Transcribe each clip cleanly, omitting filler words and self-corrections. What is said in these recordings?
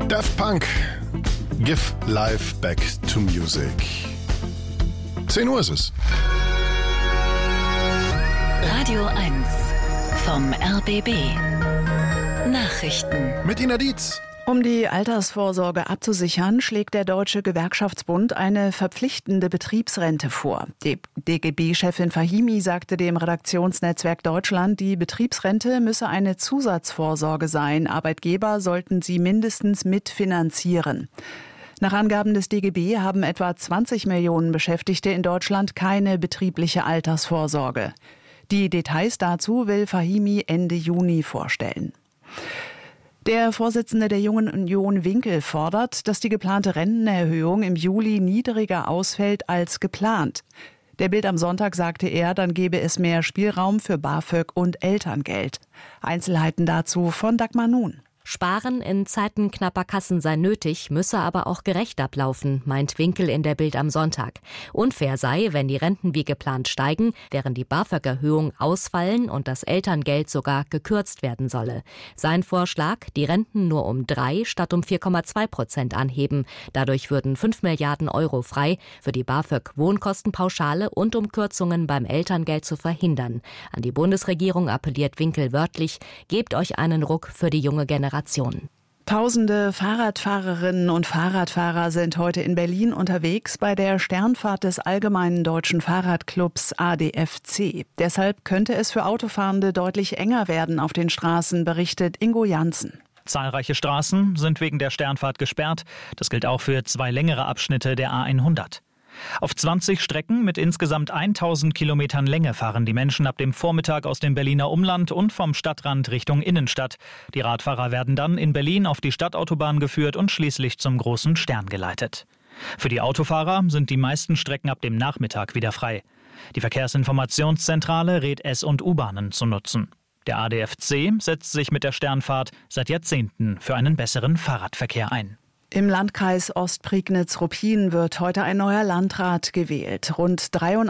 Daft Punk, Give Life Back to Music. 10 Uhr ist es. Radio 1 vom RBB. Nachrichten. Mit Ina Dietz. Um die Altersvorsorge abzusichern, schlägt der Deutsche Gewerkschaftsbund eine verpflichtende Betriebsrente vor. Die DGB-Chefin Fahimi sagte dem Redaktionsnetzwerk Deutschland, die Betriebsrente müsse eine Zusatzvorsorge sein. Arbeitgeber sollten sie mindestens mitfinanzieren. Nach Angaben des DGB haben etwa 20 Millionen Beschäftigte in Deutschland keine betriebliche Altersvorsorge. Die Details dazu will Fahimi Ende Juni vorstellen. Der Vorsitzende der Jungen Union Winkel fordert, dass die geplante Rentenerhöhung im Juli niedriger ausfällt als geplant. Der Bild am Sonntag sagte er, dann gebe es mehr Spielraum für BAföG und Elterngeld. Einzelheiten dazu von Dagmar Nun. Sparen in Zeiten knapper Kassen sei nötig, müsse aber auch gerecht ablaufen, meint Winkel in der Bild am Sonntag. Unfair sei, wenn die Renten wie geplant steigen, während die BAföG-Erhöhung ausfallen und das Elterngeld sogar gekürzt werden solle. Sein Vorschlag, die Renten nur um 3 statt um 4,2% anheben. Dadurch würden 5 Milliarden Euro frei für die BAföG-Wohnkostenpauschale und um Kürzungen beim Elterngeld zu verhindern. An die Bundesregierung appelliert Winkel wörtlich, gebt euch einen Ruck für die junge Generation. Tausende Fahrradfahrerinnen und Fahrradfahrer sind heute in Berlin unterwegs bei der Sternfahrt des Allgemeinen Deutschen Fahrradclubs ADFC. Deshalb könnte es für Autofahrende deutlich enger werden auf den Straßen, berichtet Ingo Janssen. Zahlreiche Straßen sind wegen der Sternfahrt gesperrt. Das gilt auch für 2 längere Abschnitte der A100. Auf 20 Strecken mit insgesamt 1000 Kilometern Länge fahren die Menschen ab dem Vormittag aus dem Berliner Umland und vom Stadtrand Richtung Innenstadt. Die Radfahrer werden dann in Berlin auf die Stadtautobahn geführt und schließlich zum großen Stern geleitet. Für die Autofahrer sind die meisten Strecken ab dem Nachmittag wieder frei. Die Verkehrsinformationszentrale rät S- und U-Bahnen zu nutzen. Der ADFC setzt sich mit der Sternfahrt seit Jahrzehnten für einen besseren Fahrradverkehr ein. Im Landkreis Ostprignitz-Ruppin wird heute ein neuer Landrat gewählt. Rund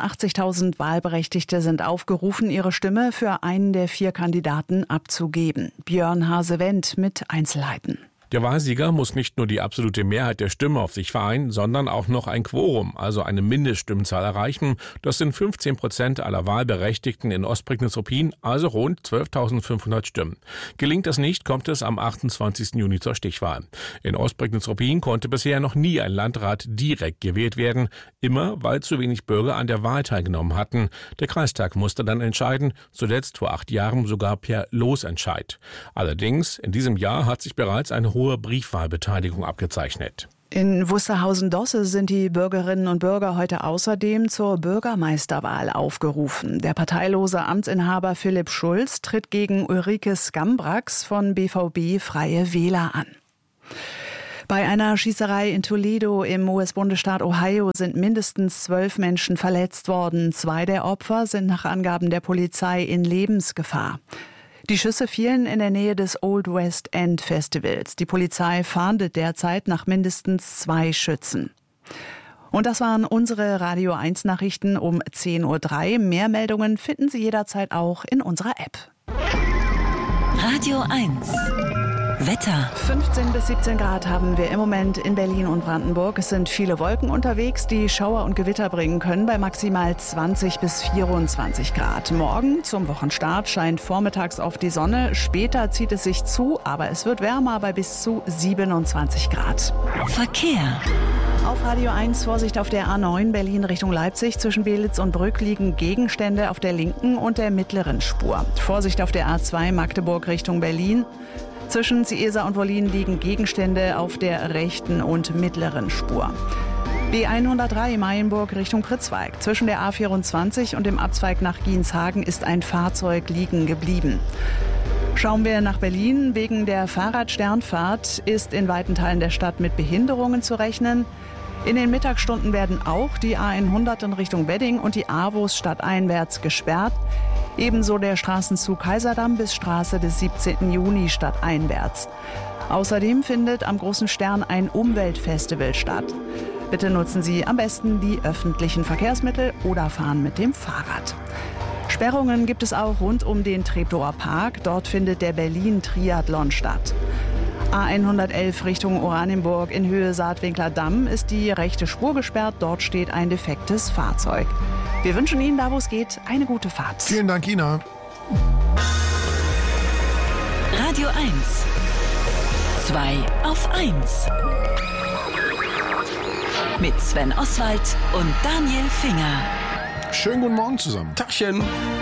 83.000 Wahlberechtigte sind aufgerufen, ihre Stimme für einen der 4 Kandidaten abzugeben. Björn Hase-Wendt mit Einzelheiten. Der Wahlsieger muss nicht nur die absolute Mehrheit der Stimmen auf sich vereinen, sondern auch noch ein Quorum, also eine Mindeststimmenzahl erreichen. Das sind 15% aller Wahlberechtigten in Ostprignitz-Ruppin, also rund 12.500 Stimmen. Gelingt das nicht, kommt es am 28. Juni zur Stichwahl. In Ostprignitz-Ruppin konnte bisher noch nie ein Landrat direkt gewählt werden, immer weil zu wenig Bürger an der Wahl teilgenommen hatten. Der Kreistag musste dann entscheiden, zuletzt vor 8 Jahren sogar per Losentscheid. Allerdings, in diesem Jahr hat sich bereits eine hohe Briefwahlbeteiligung abgezeichnet. In Wusterhausen-Dosse sind die Bürgerinnen und Bürger heute außerdem zur Bürgermeisterwahl aufgerufen. Der parteilose Amtsinhaber Philipp Schulz tritt gegen Ulrike Skambrax von BVB Freie Wähler an. Bei einer Schießerei in Toledo im US-Bundesstaat Ohio sind mindestens 12 Menschen verletzt worden. 2 der Opfer sind nach Angaben der Polizei in Lebensgefahr. Die Schüsse fielen in der Nähe des Old West End Festivals. Die Polizei fahndet derzeit nach mindestens 2 Schützen. Und das waren unsere Radio 1 Nachrichten um 10.03 Uhr. Mehr Meldungen finden Sie jederzeit auch in unserer App. Radio 1 Wetter. 15 bis 17 Grad haben wir im Moment in Berlin und Brandenburg. Es sind viele Wolken unterwegs, die Schauer und Gewitter bringen können, bei maximal 20 bis 24 Grad. Morgen zum Wochenstart scheint vormittags oft die Sonne. Später zieht es sich zu, aber es wird wärmer bei bis zu 27 Grad. Verkehr. Auf Radio 1 Vorsicht auf der A9 Berlin Richtung Leipzig. Zwischen Belitz und Brück liegen Gegenstände auf der linken und der mittleren Spur. Vorsicht auf der A2 Magdeburg Richtung Berlin. Zwischen Ciesa und Wollin liegen Gegenstände auf der rechten und mittleren Spur. B103 Mayenburg Richtung Pritzwalk. Zwischen der A24 und dem Abzweig nach Gienshagen ist ein Fahrzeug liegen geblieben. Schauen wir nach Berlin. Wegen der Fahrradsternfahrt ist in weiten Teilen der Stadt mit Behinderungen zu rechnen. In den Mittagsstunden werden auch die A100 in Richtung Wedding und die AWOS stadteinwärts gesperrt. Ebenso der Straßenzug Kaiserdamm bis Straße des 17. Juni stadteinwärts. Außerdem findet am Großen Stern ein Umweltfestival statt. Bitte nutzen Sie am besten die öffentlichen Verkehrsmittel oder fahren mit dem Fahrrad. Sperrungen gibt es auch rund um den Treptower Park. Dort findet der Berlin-Triathlon statt. A111 Richtung Oranienburg in Höhe Saatwinkler Damm ist die rechte Spur gesperrt. Dort steht ein defektes Fahrzeug. Wir wünschen Ihnen, da wo es geht, eine gute Fahrt. Vielen Dank, Ina. Radio 1. 2 auf 1. Mit Sven Oswald und Daniel Finger. Schönen guten Morgen zusammen. Tachchen.